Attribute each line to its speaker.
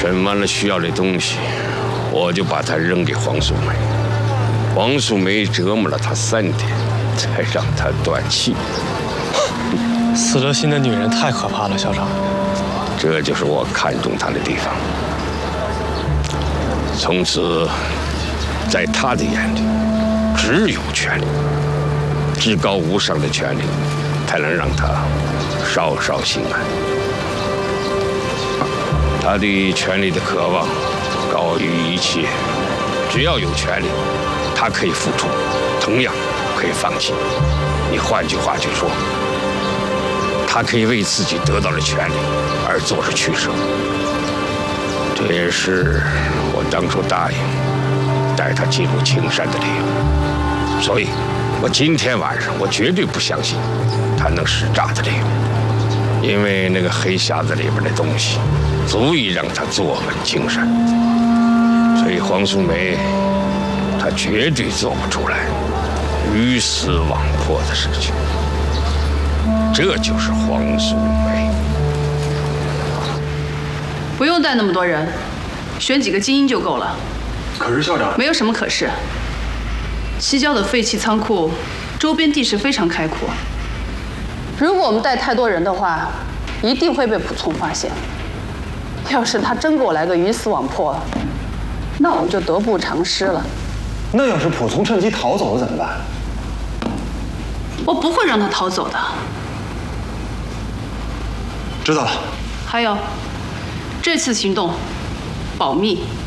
Speaker 1: 审完了需要的东西，我就把他扔给黄素梅。黄素梅折磨了他3天，才让他断气。
Speaker 2: 死了心的女人太可怕了，校长。
Speaker 1: 这就是我看中她的地方。从此，在他的眼里，只有权力，至高无上的权力，才能让他稍稍心安。他对权力的渴望高于一切，只要有权力，他可以付出，同样可以放弃。你换句话去说，他可以为自己得到的权利而做出取舍。这也是我当初答应带他进入青山的理由。所以，我今天晚上我绝对不相信他能使诈的理由，因为那个黑匣子里边的东西足以让他坐稳青山。所以黄素梅，她绝对做不出来鱼死网破的事情。这就是黄素梅。
Speaker 3: 不用带那么多人，选几个精英就够了。
Speaker 4: 可是校长，
Speaker 3: 没有什么可是。西郊的废弃仓库周边地势非常开阔，如果我们带太多人的话，一定会被蒲松发现。要是他真给我来个鱼死网破，那我们就得不偿失了。
Speaker 4: 那要是蒲松趁机逃走了怎么办？
Speaker 3: 我不会让他逃走的。
Speaker 4: 知道了。
Speaker 3: 还有，这次行动保密。